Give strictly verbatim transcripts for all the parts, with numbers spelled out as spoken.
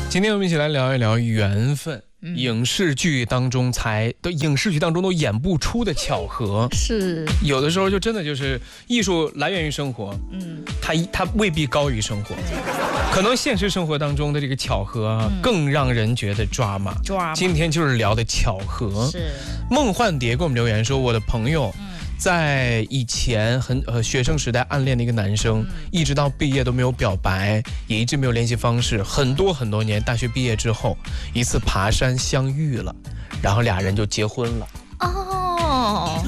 今天我们一起来聊一聊缘分。嗯、影视剧当中才都影视剧当中都演不出的巧合， 是有的时候就真的就是艺术来源于生活，嗯，它它未必高于生活，可能现实生活当中的这个巧合更让人觉得抓马。 抓马。 今天就是聊的巧合。 是梦幻蝶给我们留言说，我的朋友。嗯在以前很呃学生时代暗恋的一个男生，嗯、一直到毕业都没有表白，也一直没有联系方式。很多很多年，大学毕业之后，一次爬山相遇了，然后俩人就结婚了。 哦，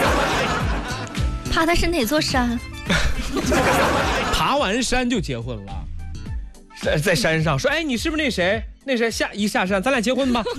爬的是哪座山？ 爬完山就结婚了，在在山上说，哎，你是不是那谁？那谁下一下山，咱俩结婚吧。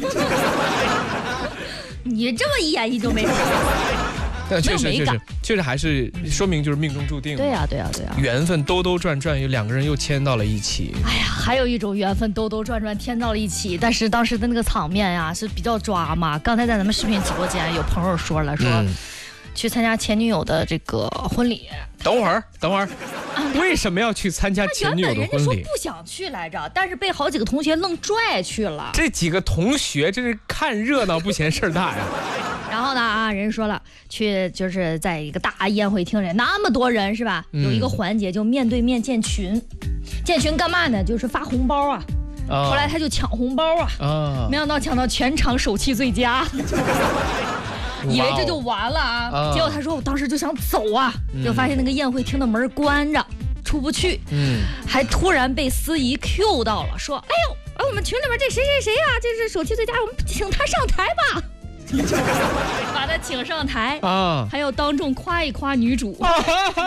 你这么一演绎就没什么。 但确实确实确实还是说明就是命中注定。 对呀、啊、对呀、啊、对呀、啊， 缘分兜兜转转，有两个人又牵到了一起。 哎呀，还有一种缘分兜兜转转牵到了一起，但是当时的那个场面呀是比较抓嘛。刚才在咱们视频直播间有朋友说了，说、嗯、去参加前女友的这个婚礼。 等会儿等会儿、啊，为什么要去参加前女友的婚礼？ 原本人家说不想去来着，但是被好几个同学愣拽去了。 这几个同学这是看热闹不嫌事儿大呀。 然后呢啊，人说了，去就是在一个大宴会厅里，那么多人是吧？有一个环节就面对面建群，建群干嘛呢？就是发红包啊。哦、后来他就抢红包啊，哦、没想到抢到全场手气最佳。以为这就完了啊，哦、结果他说我当时就想走啊，嗯、就发现那个宴会厅的门关着，出不去，嗯，还突然被司仪 Q 到了，说，哎呦，哎我们群里面这谁谁谁啊，这是手气最佳，我们请他上台吧。把他请上台啊，还要当众夸一夸女主。哇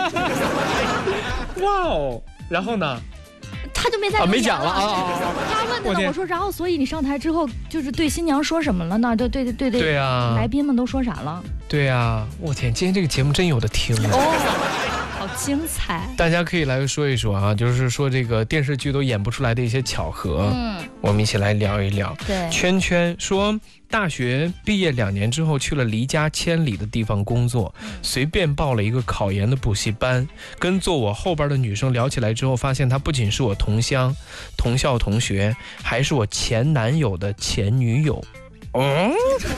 哦！然后呢？ 他就没再、 啊、没讲了啊。 他问他，我说，然后所以你上台之后就是对新娘说什么了呢？对对对对对。 对啊。 来宾们都说啥了？ 对啊，我天，今天这个节目真有的听啊。 哦，好精彩！ 大家可以来说一说啊，就是说这个电视剧都演不出来的一些巧合，嗯，我们一起来聊一聊。 对， 圈圈说。大学毕业两年之后，去了离家千里的地方工作，随便报了一个考研的补习班。跟坐我后边的女生聊起来之后，发现她不仅是我同乡、同校同学，还是我前男友的前女友。嗯，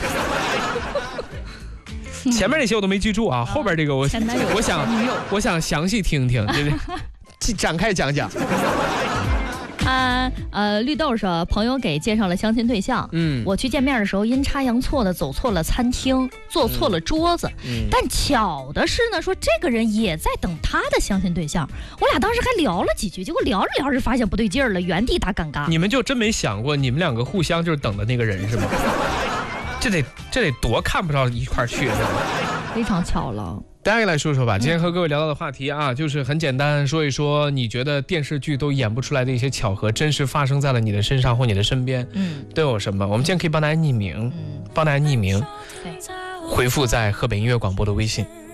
前面那些我都没记住啊，后边这个我我想我想详细听听，就是展开讲讲。 啊呃，绿豆说朋友给介绍了相亲对象，嗯，我去见面的时候阴差阳错的走错了餐厅，坐错了桌子，嗯，但巧的是呢，说这个人也在等他的相亲对象，我俩当时还聊了几句，结果聊着聊着发现不对劲儿了，原地打尴尬。 你们就真没想过，你们两个互相就是等的那个人是吗？这得这得多看不着一块儿去， 非常巧了。 大家来说说吧，今天和各位聊到的话题啊，就是很简单，说一说你觉得电视剧都演不出来的一些巧合，真实发生在了你的身上或你的身边，嗯，都有什么？我们今天可以帮大家匿名，嗯、帮大家匿名，回复在河北音乐广播的微信。